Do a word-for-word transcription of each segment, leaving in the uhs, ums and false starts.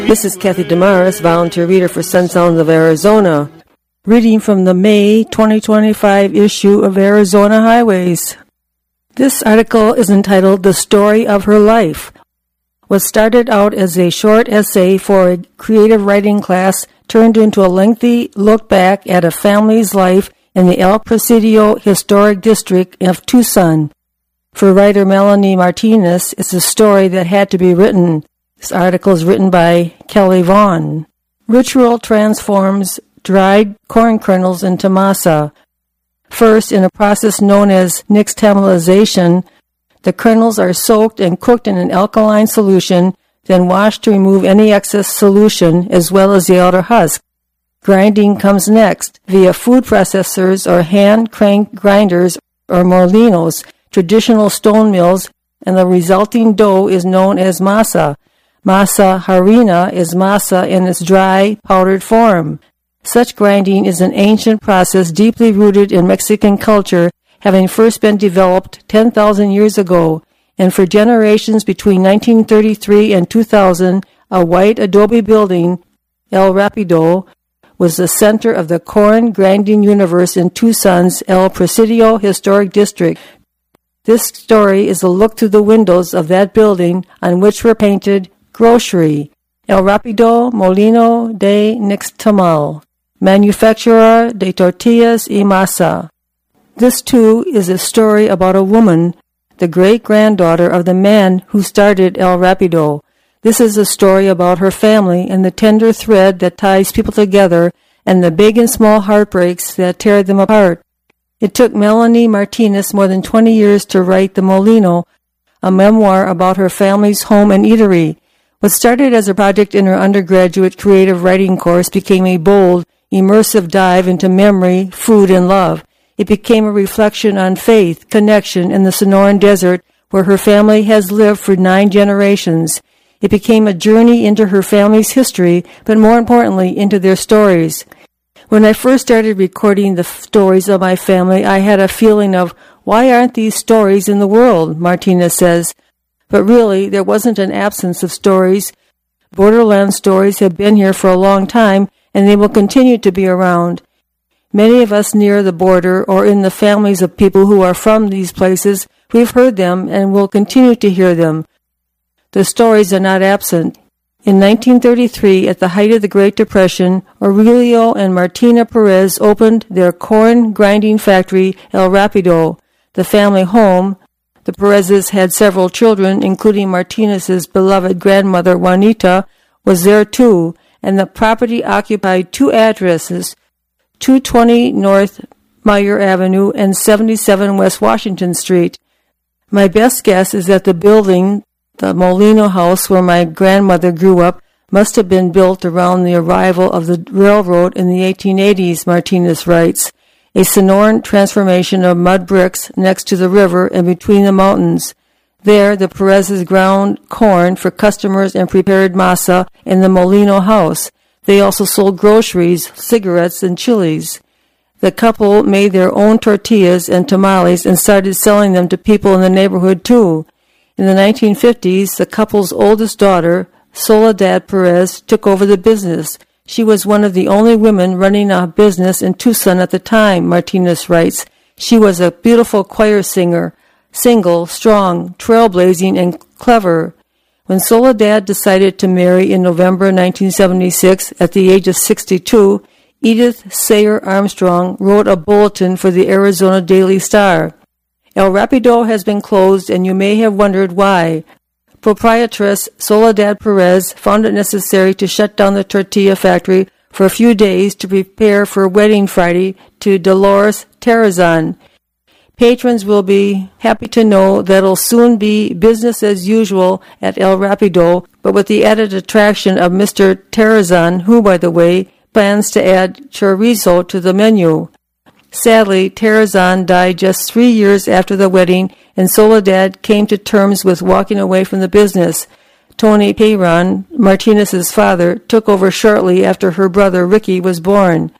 This is Kathy Damaris, volunteer reader for Sun Sounds of Arizona, reading from the May twenty twenty-five issue of Arizona Highways. This article is entitled The Story of Her Life. What started out as a short essay for a creative writing class turned into a lengthy look back at a family's life in the El Presidio Historic District of Tucson. For writer Melanie Martinez, it's a story that had to be written. This article is written by Kelly Vaughn. Ritual transforms dried corn kernels into masa. First, in a process known as nixtamalization, the kernels are soaked and cooked in an alkaline solution, then washed to remove any excess solution as well as the outer husk. Grinding comes next via food processors or hand-crank grinders or molinos, traditional stone mills, and the resulting dough is known as masa. Masa harina is masa in its dry, powdered form. Such grinding is an ancient process deeply rooted in Mexican culture, having first been developed ten thousand years ago, and for generations between nineteen thirty-three and two thousand, a white adobe building, El Rapido, was the center of the corn grinding universe in Tucson's El Presidio Historic District. This story is a look through the windows of that building on which were painted Grocery, El Rapido Molino de Nixtamal, Manufacturer de Tortillas y Masa. This, too, is a story about a woman, the great-granddaughter of the man who started El Rapido. This is a story about her family and the tender thread that ties people together and the big and small heartbreaks that tear them apart. It took Melanie Martinez more than twenty years to write The Molino, a memoir about her family's home and eatery. What started as a project in her undergraduate creative writing course became a bold, immersive dive into memory, food, and love. It became a reflection on faith, connection in the Sonoran Desert, where her family has lived for nine generations. It became a journey into her family's history, but more importantly, into their stories. When I first started recording the stories of my family, I had a feeling of, why aren't these stories in the world, Martinez says. But really, there wasn't an absence of stories. Borderland stories have been here for a long time, and they will continue to be around. Many of us near the border or in the families of people who are from these places, we've heard them and will continue to hear them. The stories are not absent. In nineteen thirty-three, at the height of the Great Depression, Aurelio and Martina Perez opened their corn grinding factory, El Rapido, the family home. The Perezes had several children, including Martinez's beloved grandmother Juanita was there too, and the property occupied two addresses, two twenty North Meyer Avenue and seventy-seven West Washington Street. My best guess is that the building, the Molino house where my grandmother grew up, must have been built around the arrival of the railroad in the eighteen eighties, Martinez writes. A Sonoran transformation of mud bricks next to the river and between the mountains. There, the Perezes ground corn for customers and prepared masa in the Molino house. They also sold groceries, cigarettes, and chilies. The couple made their own tortillas and tamales and started selling them to people in the neighborhood, too. In the nineteen fifties, the couple's oldest daughter, Soledad Perez, took over the business. She was one of the only women running a business in Tucson at the time, Martinez writes. She was a beautiful choir singer, single, strong, trailblazing, and clever. When Soledad decided to marry in November nineteen seventy-six, at the age of sixty-two, Edith Sayer Armstrong wrote a bulletin for the Arizona Daily Star. El Rapido has been closed, and you may have wondered why. Proprietress Soledad Perez found it necessary to shut down the tortilla factory for a few days to prepare for Wedding Friday to Dolores Terrazon. Patrons will be happy to know that it'll soon be business as usual at El Rapido, but with the added attraction of Mister Terrazon, who, by the way, plans to add chorizo to the menu. Sadly, Terrazon died just three years after the wedding, and Soledad came to terms with walking away from the business. Tony Peyron, Martinez's father, took over shortly after her brother Ricky was born.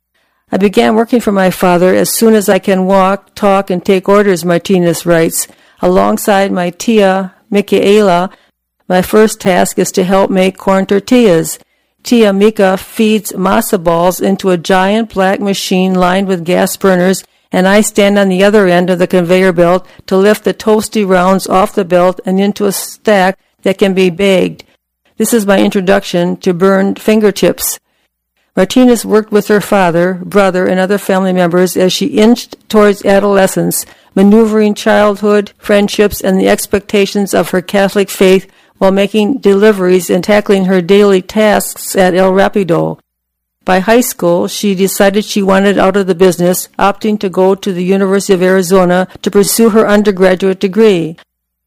I began working for my father as soon as I can walk, talk, and take orders, Martinez writes. Alongside my tia, Micaela, My first task is to help make corn tortillas. Tia Mika feeds masa balls into a giant black machine lined with gas burners, and I stand on the other end of the conveyor belt to lift the toasty rounds off the belt and into a stack that can be bagged. This is my introduction to burned fingertips. Martinez worked with her father, brother, and other family members as she inched towards adolescence, maneuvering childhood, friendships, and the expectations of her Catholic faith while making deliveries and tackling her daily tasks at El Rapido. By high school, she decided she wanted out of the business, opting to go to the University of Arizona to pursue her undergraduate degree.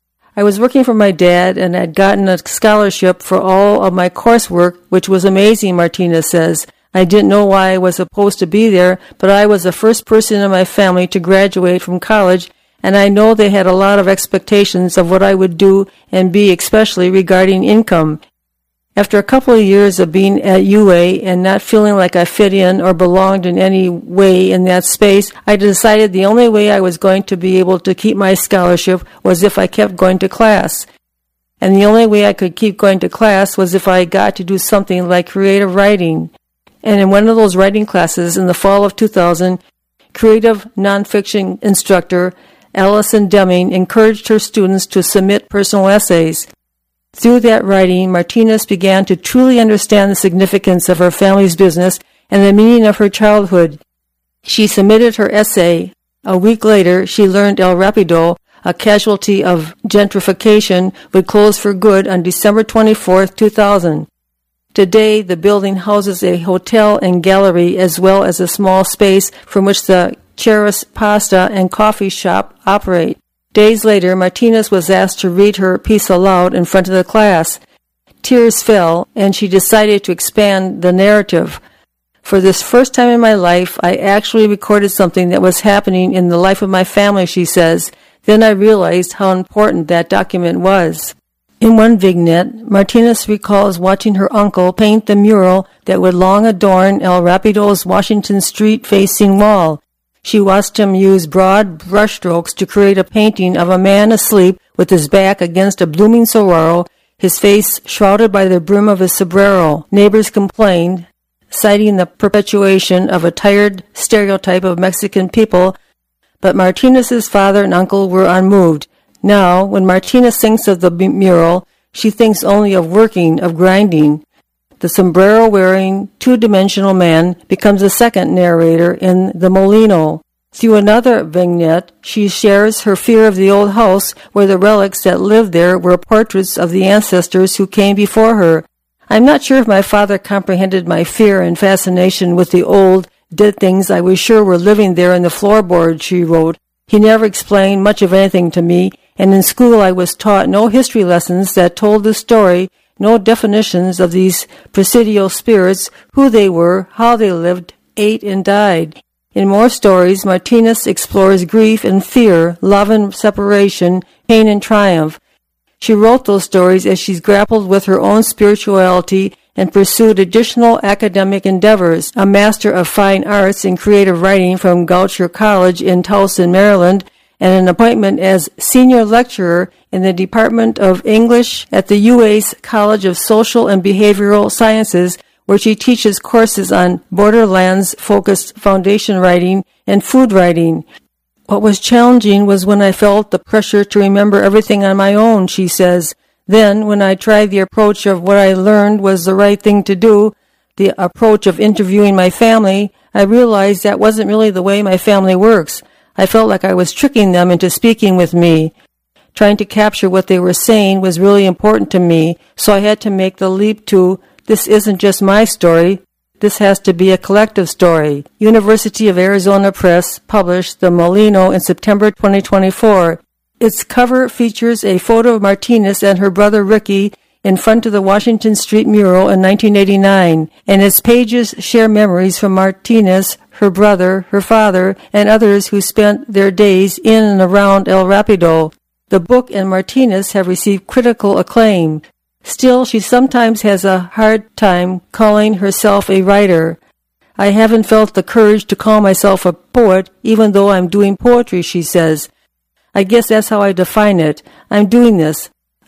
I was working for my dad and had gotten a scholarship for all of my coursework, which was amazing, Martinez says. I didn't know why I was supposed to be there, but I was the first person in my family to graduate from college, and I know they had a lot of expectations of what I would do and be, especially regarding income. After a couple of years of being at U A and not feeling like I fit in or belonged in any way in that space, I decided the only way I was going to be able to keep my scholarship was if I kept going to class. And the only way I could keep going to class was if I got to do something like creative writing. And in one of those writing classes in the fall of two thousand, creative nonfiction instructor Allison Deming encouraged her students to submit personal essays. Through that writing, Martinez began to truly understand the significance of her family's business and the meaning of her childhood. She submitted her essay. A week later, she learned El Rapido, a casualty of gentrification, would close for good on December twenty-fourth, two thousand. Today, the building houses a hotel and gallery as well as a small space from which the Cheris Pasta and Coffee Shop operate. Days later, Martinez was asked to read her piece aloud in front of the class. Tears fell, and she decided to expand the narrative. For this first time in my life, I actually recorded something that was happening in the life of my family, she says. Then I realized how important that document was. In one vignette, Martinez recalls watching her uncle paint the mural that would long adorn El Rapido's Washington Street-facing wall. She watched him use broad brushstrokes to create a painting of a man asleep with his back against a blooming saguaro, his face shrouded by the brim of his sombrero. Neighbors complained, citing the perpetuation of a tired stereotype of Mexican people, but Martinez's father and uncle were unmoved. Now, when Martinez thinks of the mural, she thinks only of working, of grinding. The sombrero-wearing, two-dimensional man becomes a second narrator in The Molino. Through another vignette, she shares her fear of the old house where the relics that lived there were portraits of the ancestors who came before her. I'm not sure if my father comprehended my fear and fascination with the old, dead things I was sure were living there in the floorboard, she wrote. He never explained much of anything to me, and in school I was taught no history lessons that told the story, no definitions of these presidio spirits, who they were, how they lived, ate, and died. In more stories, Martinez explores grief and fear, love and separation, pain and triumph. She wrote those stories as she grappled with her own spirituality and pursued additional academic endeavors, a Master of Fine Arts in Creative Writing from Goucher College in Towson, Maryland, and an appointment as senior lecturer in the Department of English at the U A's College of Social and Behavioral Sciences, where she teaches courses on borderlands-focused foundation writing and food writing. What was challenging was when I felt the pressure to remember everything on my own, she says. Then, when I tried the approach of what I learned was the right thing to do, the approach of interviewing my family, I realized that wasn't really the way my family works. I felt like I was tricking them into speaking with me. Trying to capture what they were saying was really important to me, so I had to make the leap to, this isn't just my story, this has to be a collective story. University of Arizona Press published The Molino in September twenty twenty-four. Its cover features a photo of Martinez and her brother Ricky in front of the Washington Street mural in nineteen eighty-nine, and its pages share memories from Martinez, her brother, her father, and others who spent their days in and around El Rapido. The book and Martinez have received critical acclaim. Still, she sometimes has a hard time calling herself a writer. I haven't felt the courage to call myself a poet, even though I'm doing poetry, she says. I guess that's how I define it. I'm doing this.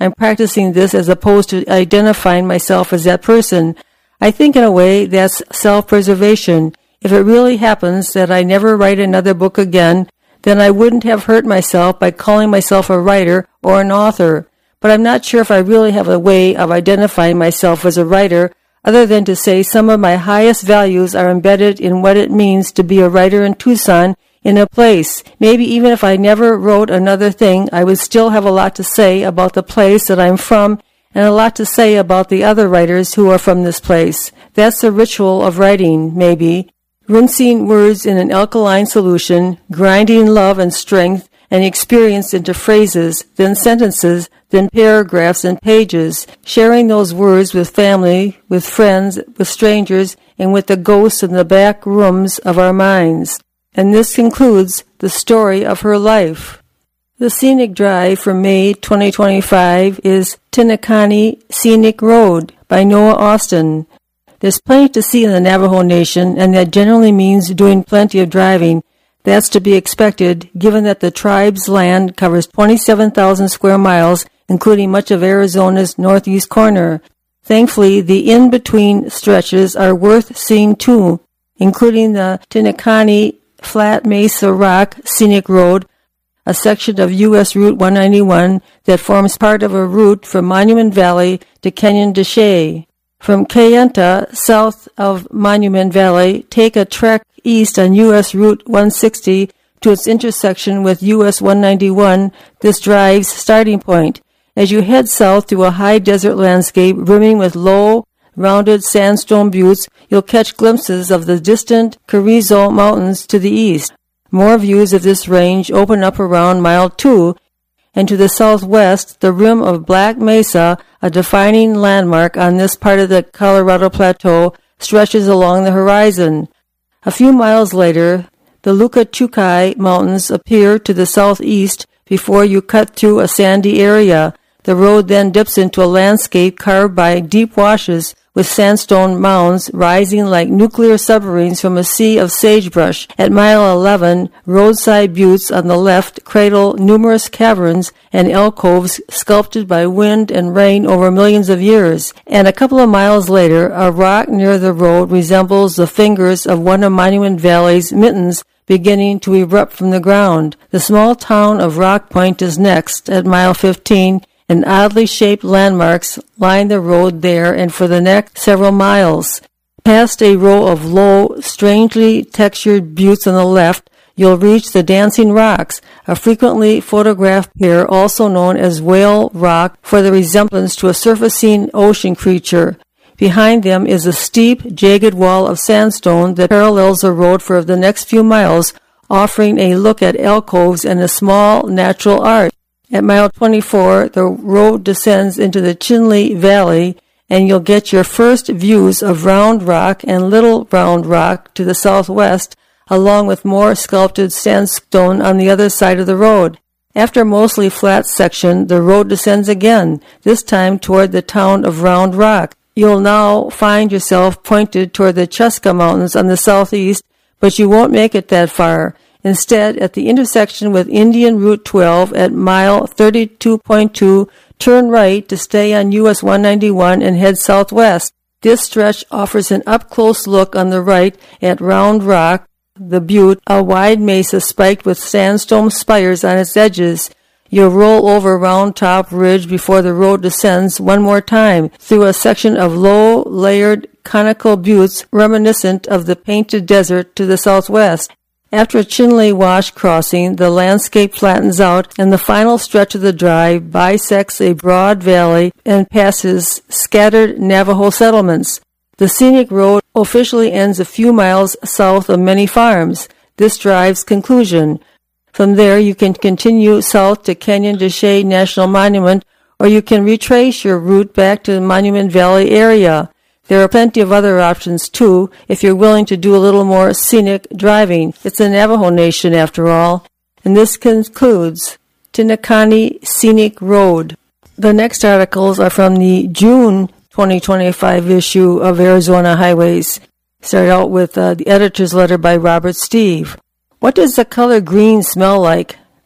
I'm practicing this as opposed to identifying myself as that person. I think in a way that's self-preservation. If it really happens that I never write another book again, then I wouldn't have hurt myself by calling myself a writer or an author. But I'm not sure if I really have a way of identifying myself as a writer other than to say some of my highest values are embedded in what it means to be a writer in Tucson, in a place. Maybe even if I never wrote another thing, I would still have a lot to say about the place that I'm from and a lot to say about the other writers who are from this place. That's the ritual of writing, maybe. Rinsing words in an alkaline solution, grinding love and strength and experience into phrases, then sentences, then paragraphs and pages, sharing those words with family, with friends, with strangers, and with the ghosts in the back rooms of our minds. And this concludes the story of her life. The scenic drive for May twenty twenty-five is Tinnicani Scenic Road by Noah Austin. There's plenty to see in the Navajo Nation, and that generally means doing plenty of driving. That's to be expected, given that the tribe's land covers twenty-seven thousand square miles, including much of Arizona's northeast corner. Thankfully, the in-between stretches are worth seeing too, including the Tinnicani Flat Mesa Rock Scenic Road, a section of U S Route one ninety-one that forms part of a route from Monument Valley to Canyon de Chelly. From Kayenta, south of Monument Valley, take a trek east on U S Route one sixty to its intersection with U S one ninety-one, this drive's starting point. As you head south through a high desert landscape brimming with low, rounded sandstone buttes, you'll catch glimpses of the distant Carrizo Mountains to the east. More views of this range open up around mile two, and to the southwest, the rim of Black Mesa, a defining landmark on this part of the Colorado Plateau, stretches along the horizon. A few miles later, the Lukachukai Mountains appear to the southeast before you cut through a sandy area. The road then dips into a landscape carved by deep washes with sandstone mounds rising like nuclear submarines from a sea of sagebrush. At mile eleven, roadside buttes on the left cradle numerous caverns and alcoves sculpted by wind and rain over millions of years. And a couple of miles later, a rock near the road resembles the fingers of one of Monument Valley's mittens beginning to erupt from the ground. The small town of Rock Point is next, at mile fifteen, and oddly shaped landmarks line the road there and for the next several miles. Past a row of low, strangely textured buttes on the left, you'll reach the Dancing Rocks, a frequently photographed pair also known as Whale Rock for the resemblance to a surfacing ocean creature. Behind them is a steep, jagged wall of sandstone that parallels the road for the next few miles, offering a look at alcoves and a small natural art. At mile twenty-four, the road descends into the Chinle Valley, and you'll get your first views of Round Rock and Little Round Rock to the southwest, along with more sculpted sandstone on the other side of the road. After a mostly flat section, the road descends again, this time toward the town of Round Rock. You'll now find yourself pointed toward the Cheska Mountains on the southeast, but you won't make it that far. Instead, at the intersection with Indian Route twelve at mile thirty-two point two, turn right to stay on U S one ninety-one and head southwest. This stretch offers an up-close look on the right at Round Rock, the butte, a wide mesa spiked with sandstone spires on its edges. You'll roll over Round Top Ridge before the road descends one more time through a section of low, layered, conical buttes reminiscent of the Painted Desert to the southwest. After a Chinle Wash crossing, the landscape flattens out, and the final stretch of the drive bisects a broad valley and passes scattered Navajo settlements. The scenic road officially ends a few miles south of many farms. This drive's conclusion. From there, you can continue south to Canyon de Chelly National Monument, or you can retrace your route back to the Monument Valley area. There are plenty of other options, too, if you're willing to do a little more scenic driving. It's the Navajo Nation, after all. And this concludes Tinnicani Scenic Road. The next articles are from the June twenty twenty-five issue of Arizona Highways. Start out with uh, the editor's letter by Robert Steve. What does the color green smell like?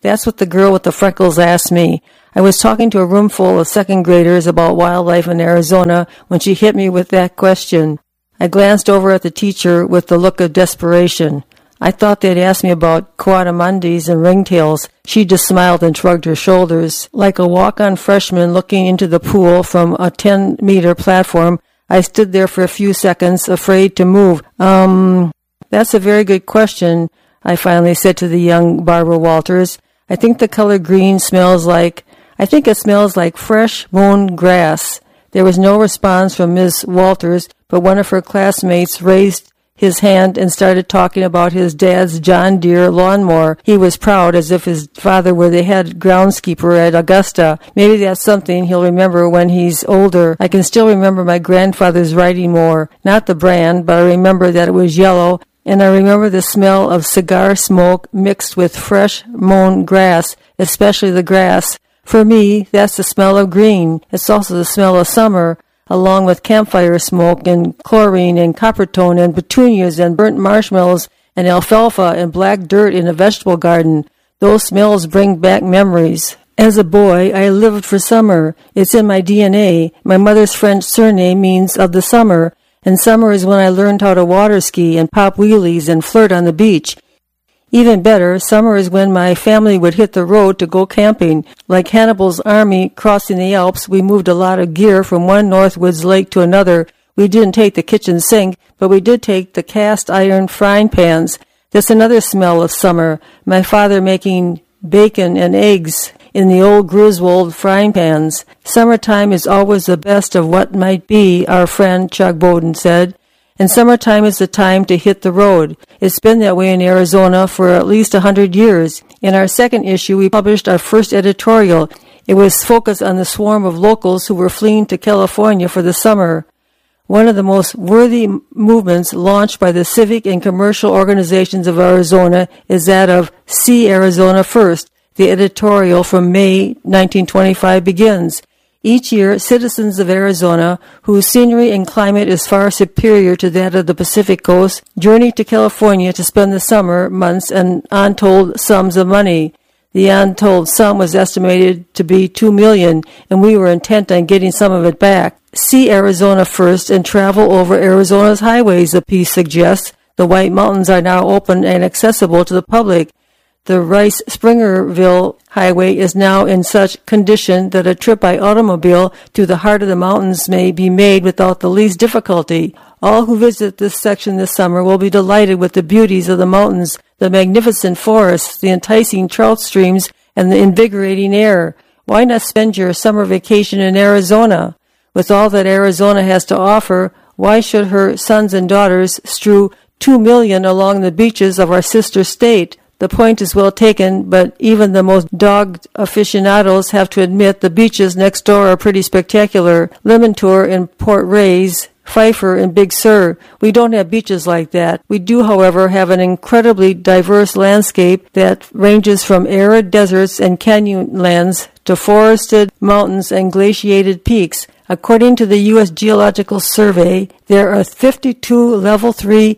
That's what the girl with the freckles asked me. I was talking to a room full of second graders about wildlife in Arizona when she hit me with that question. I glanced over at the teacher with the look of desperation. I thought they'd ask me about coatimundis and ringtails. She just smiled and shrugged her shoulders. Like a walk-on freshman looking into the pool from a ten-meter platform, I stood there for a few seconds, afraid to move. Um, that's a very good question, I finally said to the young Barbara Walters. I think the color green smells like, I think it smells like fresh mown grass. There was no response from Miss Walters, but one of her classmates raised his hand and started talking about his dad's John Deere lawnmower. He was proud, as if his father were the head groundskeeper at Augusta. Maybe that's something he'll remember when he's older. I can still remember my grandfather's riding mower. Not the brand, but I remember that it was yellow, and I remember the smell of cigar smoke mixed with fresh mown grass, especially the grass. For me, that's the smell of green. It's also the smell of summer, along with campfire smoke and chlorine and coppertone and petunias and burnt marshmallows and alfalfa and black dirt in a vegetable garden. Those smells bring back memories. As a boy, I lived for summer. It's in my D N A. My mother's French surname means of the summer, and summer is when I learned how to water ski and pop wheelies and flirt on the beach. Even better, summer is when my family would hit the road to go camping. Like Hannibal's army crossing the Alps, we moved a lot of gear from one Northwoods lake to another. We didn't take the kitchen sink, but we did take the cast iron frying pans. That's another smell of summer. My father making bacon and eggs in the old Griswold frying pans. Summertime is always the best of what might be, our friend Chuck Bowden said. And summertime is the time to hit the road. It's been that way in Arizona for at least a hundred years. In our second issue, we published our first editorial. It was focused on the swarm of locals who were fleeing to California for the summer. One of the most worthy movements launched by the civic and commercial organizations of Arizona is that of See Arizona First. The editorial from May nineteen twenty-five begins. Each year, citizens of Arizona, whose scenery and climate is far superior to that of the Pacific Coast, journey to California to spend the summer months and untold sums of money. The untold sum was estimated to be two million dollars, and we were intent on getting some of it back. See Arizona First and travel over Arizona's highways, the piece suggests. The White Mountains are now open and accessible to the public. The Rice-Springerville Highway is now in such condition that a trip by automobile to the heart of the mountains may be made without the least difficulty. All who visit this section this summer will be delighted with the beauties of the mountains, the magnificent forests, the enticing trout streams, and the invigorating air. Why not spend your summer vacation in Arizona? With all that Arizona has to offer, why should her sons and daughters strew two million along the beaches of our sister state? The point is well taken, but even the most dogged aficionados have to admit the beaches next door are pretty spectacular. Limantour in Port Reyes, Pfeiffer in Big Sur. We don't have beaches like that. We do, however, have an incredibly diverse landscape that ranges from arid deserts and canyonlands to forested mountains and glaciated peaks. According to the U S Geological Survey, there are fifty-two level three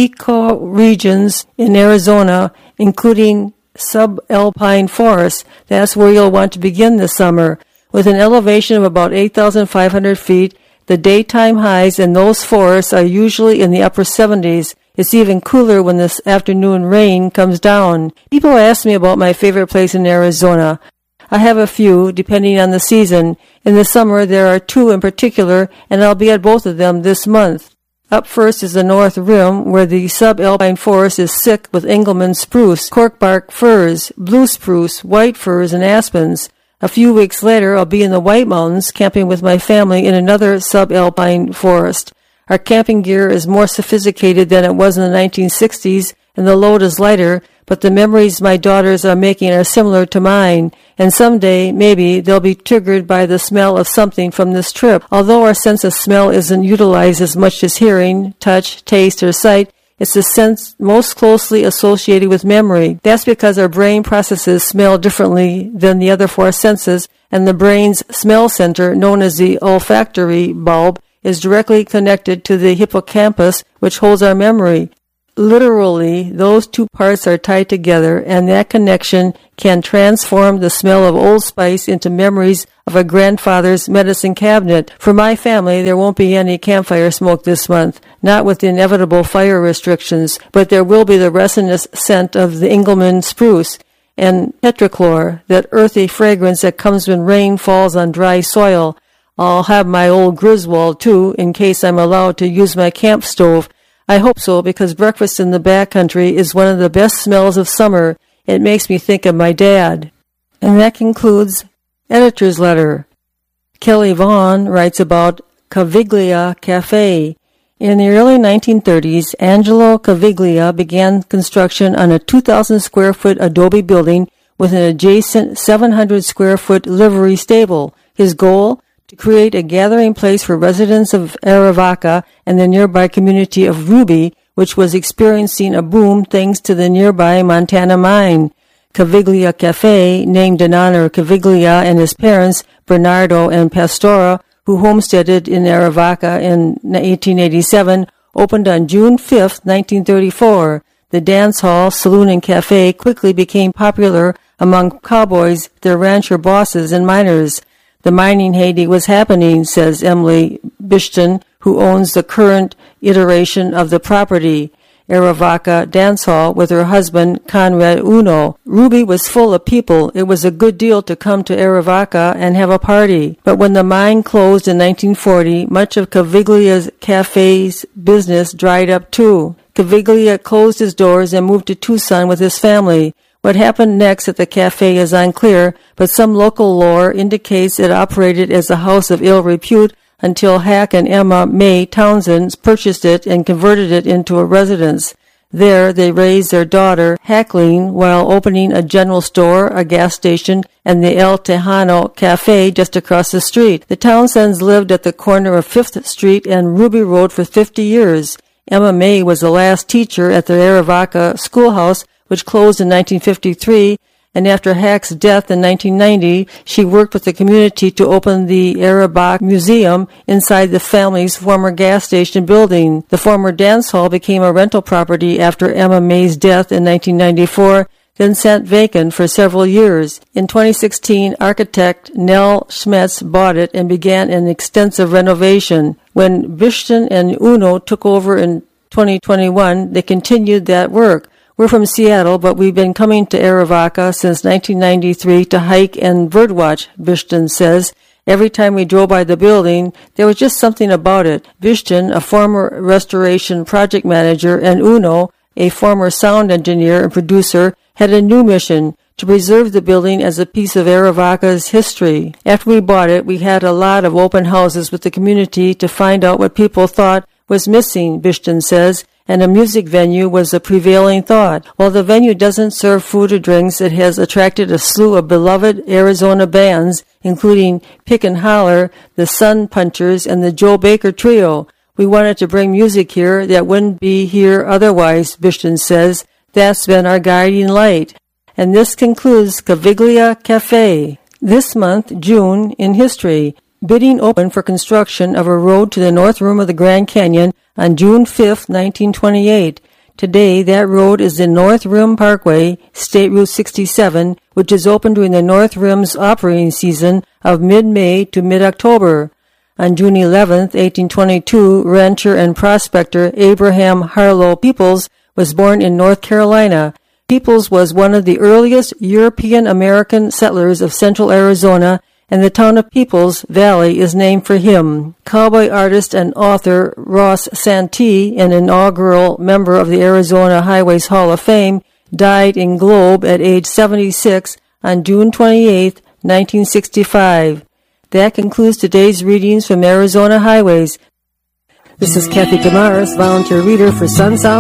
ecoregions in Arizona, including subalpine forests. That's where you'll want to begin this summer. With an elevation of about eight thousand five hundred feet, the daytime highs in those forests are usually in the upper seventies. It's even cooler when this afternoon rain comes down. People ask me about my favorite place in Arizona. I have a few, depending on the season. In the summer, there are two in particular, and I'll be at both of them this month. Up first is the North Rim, where the subalpine forest is thick with Engelmann spruce, corkbark firs, blue spruce, white firs, and aspens. A few weeks later, I'll be in the White Mountains, camping with my family in another subalpine forest. Our camping gear is more sophisticated than it was in the nineteen sixties, and the load is lighter, but the memories my daughters are making are similar to mine, and someday, maybe, they'll be triggered by the smell of something from this trip. Although our sense of smell isn't utilized as much as hearing, touch, taste, or sight, it's the sense most closely associated with memory. That's because our brain processes smell differently than the other four senses, and the brain's smell center, known as the olfactory bulb, is directly connected to the hippocampus, which holds our memory. literally, those two parts are tied together, and that connection can transform the smell of Old Spice into memories of a grandfather's medicine cabinet. For my family, there won't be any campfire smoke this month, not with the inevitable fire restrictions, but there will be the resinous scent of the Engelmann spruce and petrichlor, that earthy fragrance that comes when rain falls on dry soil. I'll have my old Griswold, too, in case I'm allowed to use my camp stove. I hope so, because breakfast in the backcountry is one of the best smells of summer. It makes me think of my dad. And that concludes Editor's Letter. Kelly Vaughn writes about Caviglia Cafe. In the early nineteen thirties, Angelo Caviglia began construction on a two thousand square foot adobe building with an adjacent seven hundred square foot livery stable. His goal? To create a gathering place for residents of Arivaca and the nearby community of Ruby, which was experiencing a boom thanks to the nearby Montana mine. Caviglia Cafe, named in honor of Caviglia and his parents, Bernardo and Pastora, who homesteaded in Arivaca in eighteen eighty-seven, opened on June fifth, nineteen thirty-four. The dance hall, saloon, and cafe quickly became popular among cowboys, their rancher bosses, and miners. The mining heyday was happening, says Emily Bishton, who owns the current iteration of the property, Arivaca Dance Hall, with her husband, Conrad Uno. Ruby was full of people. It was a good deal to come to Arivaca and have a party. But when the mine closed in nineteen forty, much of Caviglia's cafe's business dried up too. Caviglia closed his doors and moved to Tucson with his family. What happened next at the cafe is unclear, but some local lore indicates it operated as a house of ill repute until Hack and Emma May Townsend purchased it and converted it into a residence. There they raised their daughter, Hackleen, while opening a general store, a gas station, and the El Tejano Cafe just across the street. The Townsends lived at the corner of Fifth Street and Ruby Road for fifty years. Emma May was the last teacher at the Arivaca schoolhouse, which closed in nineteen fifty-three, and after Hack's death in nineteen ninety, she worked with the community to open the Arivaca Museum inside the family's former gas station building. The former dance hall became a rental property after Emma May's death in nineteen ninety-four, then sat vacant for several years. In twenty sixteen, architect Nell Schmetz bought it and began an extensive renovation. When Bishton and Uno took over in twenty twenty-one, they continued that work. We're from Seattle, but we've been coming to Arivaca since nineteen ninety-three to hike and birdwatch, Bishton says. Every time we drove by the building, there was just something about it. Bishton, a former restoration project manager, and Uno, a former sound engineer and producer, had a new mission, to preserve the building as a piece of Arivaca's history. After we bought it, we had a lot of open houses with the community to find out what people thought was missing, Bishton says, and a music venue was the prevailing thought. While the venue doesn't serve food or drinks, it has attracted a slew of beloved Arizona bands, including Pick and Holler, the Sun Punchers, and the Joe Baker Trio. We wanted to bring music here that wouldn't be here otherwise, Bishton says. That's been our guiding light. And this concludes Caviglia Cafe. This month, June, in history. Bidding opened for construction of a road to the north rim of the Grand Canyon on June fifth, nineteen twenty-eight. Today, that road is the North Rim Parkway, State Route sixty-seven, which is open during the North Rim's operating season of mid-May to mid-October. On June eleventh, eighteen twenty-two, rancher and prospector Abraham Harlow Peoples was born in North Carolina. Peoples was one of the earliest European-American settlers of central Arizona, and the town of Peoples Valley is named for him. Cowboy artist and author Ross Santee, an inaugural member of the Arizona Highways Hall of Fame, died in Globe at age seventy-six on June twenty-eighth, nineteen sixty-five. That concludes today's readings from Arizona Highways. This is Kathy Damaris, volunteer reader for Sun Sound